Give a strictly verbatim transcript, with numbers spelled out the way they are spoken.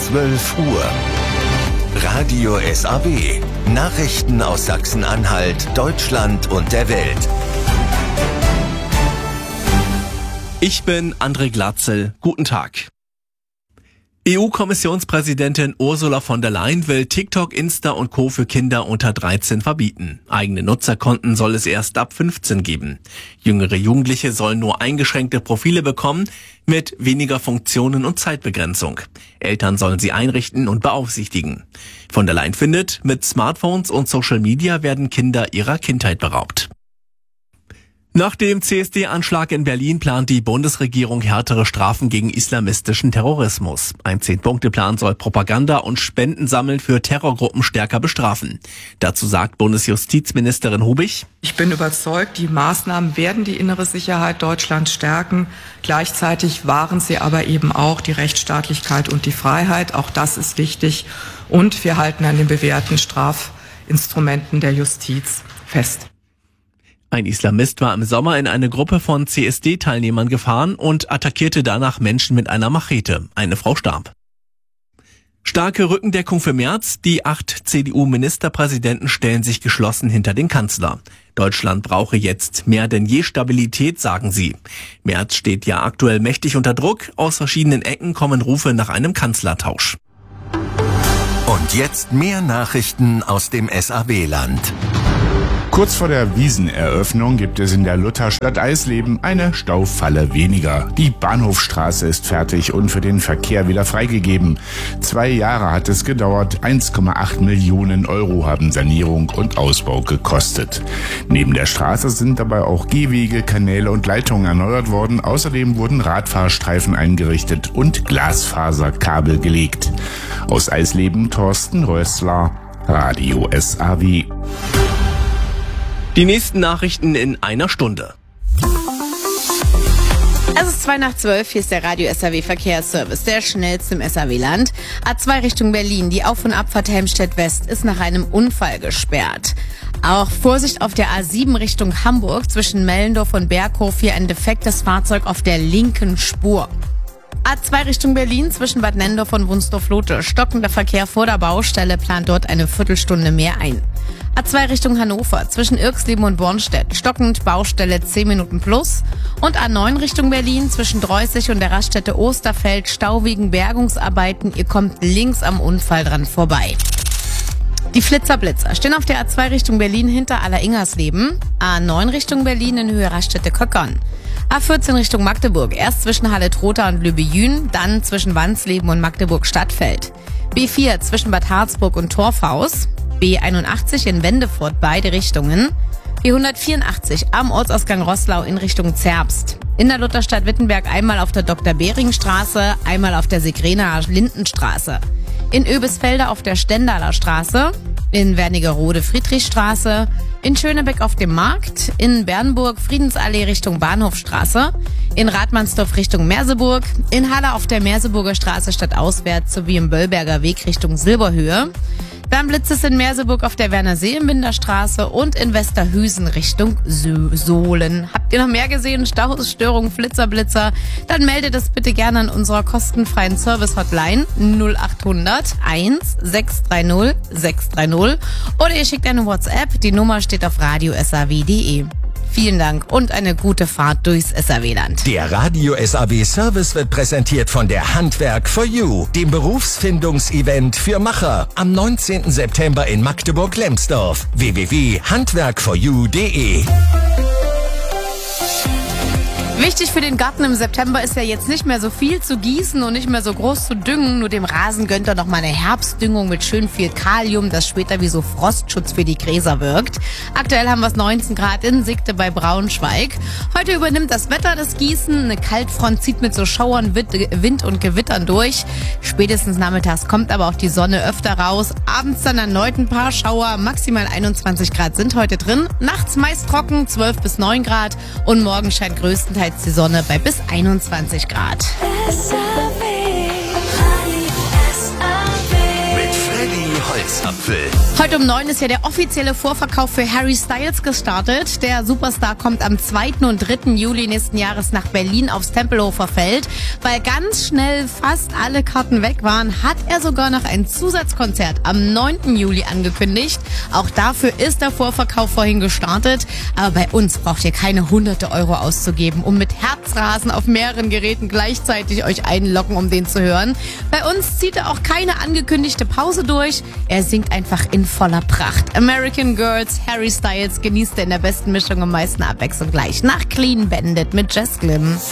zwölf Uhr. Radio S A W. Nachrichten aus Sachsen-Anhalt, Deutschland und der Welt. Ich bin André Glatzel. Guten Tag. E U-Kommissionspräsidentin Ursula von der Leyen will TikTok, Insta und Co. für Kinder unter dreizehn verbieten. Eigene Nutzerkonten soll es erst ab fünfzehn geben. Jüngere Jugendliche sollen nur eingeschränkte Profile bekommen mit weniger Funktionen und Zeitbegrenzung. Eltern sollen sie einrichten und beaufsichtigen. Von der Leyen findet, mit Smartphones und Social Media werden Kinder ihrer Kindheit beraubt. Nach dem C S D-Anschlag in Berlin plant die Bundesregierung härtere Strafen gegen islamistischen Terrorismus. Ein Zehn-Punkte-Plan soll Propaganda und Spendensammeln für Terrorgruppen stärker bestrafen. Dazu sagt Bundesjustizministerin Hubich: Ich bin überzeugt, die Maßnahmen werden die innere Sicherheit Deutschlands stärken. Gleichzeitig wahren sie aber eben auch die Rechtsstaatlichkeit und die Freiheit. Auch das ist wichtig. Und wir halten an den bewährten Strafinstrumenten der Justiz fest. Ein Islamist war im Sommer in eine Gruppe von C S D-Teilnehmern gefahren und attackierte danach Menschen mit einer Machete. Eine Frau starb. Starke Rückendeckung für Merz. Die acht C D U-Ministerpräsidenten stellen sich geschlossen hinter den Kanzler. Deutschland brauche jetzt mehr denn je Stabilität, sagen sie. Merz steht ja aktuell mächtig unter Druck. Aus verschiedenen Ecken kommen Rufe nach einem Kanzlertausch. Und jetzt mehr Nachrichten aus dem S A W-Land. Kurz vor der Wieseneröffnung gibt es in der Lutherstadt Eisleben eine Staufalle weniger. Die Bahnhofstraße ist fertig und für den Verkehr wieder freigegeben. Zwei Jahre hat es gedauert, eins Komma acht Millionen Euro haben Sanierung und Ausbau gekostet. Neben der Straße sind dabei auch Gehwege, Kanäle und Leitungen erneuert worden. Außerdem wurden Radfahrstreifen eingerichtet und Glasfaserkabel gelegt. Aus Eisleben Thorsten Rössler, Radio S A W. Die nächsten Nachrichten in einer Stunde. Es ist zwei nach zwölf, hier ist der Radio S A W Verkehrsservice, der schnellste im S A W-Land. A zwei Richtung Berlin, die Auf- und Abfahrt Helmstedt West ist nach einem Unfall gesperrt. Auch Vorsicht auf der A sieben Richtung Hamburg, zwischen Mellendorf und Berghof, hier ein defektes Fahrzeug auf der linken Spur. A zwei Richtung Berlin, zwischen Bad Nenndorf und Wunsdorf-Lotte. Stockender Verkehr vor der Baustelle, plant dort eine Viertelstunde mehr ein. A zwei Richtung Hannover, zwischen Irxleben und Bornstedt. Stockend, Baustelle zehn Minuten plus. Und A neun Richtung Berlin, zwischen Dreußig und der Raststätte Osterfeld. Stau wegen Bergungsarbeiten. Ihr kommt links am Unfall dran vorbei. Die Flitzer-Blitzer stehen auf der A zwei Richtung Berlin hinter Aller-Ingersleben. A neun Richtung Berlin in Höhe Raststätte Köckern. A vierzehn Richtung Magdeburg, erst zwischen Halle-Trotha und Lübbe-Jün, dann zwischen Wansleben und Magdeburg-Stadtfeld. B vier zwischen Bad Harzburg und Torfhaus. B einundachtzig in Wendefurt, beide Richtungen. B hundertvierundachtzig am Ortsausgang Roßlau in Richtung Zerbst. In der Lutherstadt Wittenberg einmal auf der Doktor-Behring-Straße, einmal auf der Sigrenaer-Lindenstraße. In Oebisfelde auf der Stendaler Straße, in Wernigerode Friedrichstraße, in Schönebeck auf dem Markt, in Bernburg Friedensallee Richtung Bahnhofstraße, in Rathmannsdorf Richtung Merseburg, in Halle auf der Merseburger Straße stadtauswärts sowie im Böllberger Weg Richtung Silberhöhe. Dann blitzt es in Merseburg auf der Werner-Seelenbinder Straße und in Westerhüsen Richtung Sohlen. Habt ihr noch mehr gesehen? Stausstörungen, Flitzerblitzer? Dann meldet es bitte gerne an unserer kostenfreien Service-Hotline null achthundert eins sechs drei null sechs drei null oder ihr schickt eine WhatsApp. Die Nummer steht auf radio s a w punkt d e. Vielen Dank und eine gute Fahrt durchs S A W-Land. Der Radio S A W Service wird präsentiert von der Handwerk for You, dem Berufsfindungsevent für Macher, am neunzehnten September in Magdeburg-Lemsdorf. w w w punkt handwerk for you punkt d e. Wichtig für den Garten im September ist ja jetzt nicht mehr so viel zu gießen und nicht mehr so groß zu düngen. Nur dem Rasen gönnt er noch mal eine Herbstdüngung mit schön viel Kalium, das später wie so Frostschutz für die Gräser wirkt. Aktuell haben wir es neunzehn Grad in Siegte bei Braunschweig. Heute übernimmt das Wetter das Gießen. Eine Kaltfront zieht mit so Schauern, Wind und Gewittern durch. Spätestens nachmittags kommt aber auch die Sonne öfter raus. Abends dann erneut ein paar Schauer. Maximal einundzwanzig Grad sind heute drin. Nachts meist trocken, zwölf bis neun Grad. Und morgen scheint größtenteils die Sonne bei bis einundzwanzig Grad. Mit Freddy Holzapfel. Heute um neun ist ja der offizielle Vorverkauf für Harry Styles gestartet. Der Superstar kommt am zweiten und dritten Juli nächsten Jahres nach Berlin aufs Tempelhofer Feld. Weil ganz schnell fast alle Karten weg waren, hat er sogar noch ein Zusatzkonzert am neunten Juli angekündigt. Auch dafür ist der Vorverkauf vorhin gestartet. Aber bei uns braucht ihr keine hunderte Euro auszugeben, um mit Herzrasen auf mehreren Geräten gleichzeitig euch einloggen, um den zu hören. Bei uns zieht er auch keine angekündigte Pause durch. Er singt einfach in voller Pracht. American Girls, Harry Styles genießt er in der besten Mischung am meisten Abwechslung gleich nach Clean Bandit mit Jess Glynn.